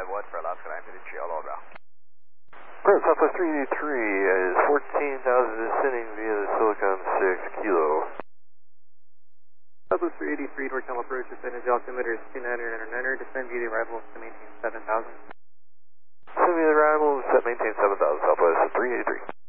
Wood for Alaska 953, all over. Southwest 383 is 14,000 descending via the Silicon 6 Kilo. Southwest 383, NorCal approach, descending altimeter is 2999er, descend via the arrival to maintain 7,000. Descend via the arrival, set maintain 7,000, Southwest 383.